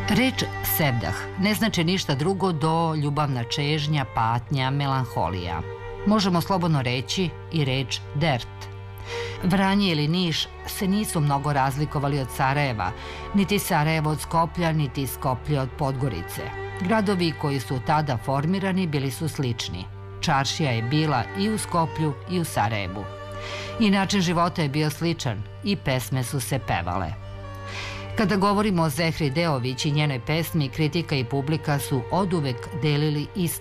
Reč sevdah ne znači ništa drugo do ljubavna čežnja, patnja, melanholija. Možemo slobodno reći i reč dert. Vranje ili Niš se nisu mnogo razlikovali od Sarajeva, niti Sarajevo od Skoplja, niti Skoplje od Podgorice. Gradovi koji su tada formirani bili su slični. Čaršija je bila i u Skoplju i u Sarajevu. I način života je bio sličan i pesme su se pevale. Kada govorimo o Zehri Deović i njenoj pesmi, kritika i publika su oduvek delili isto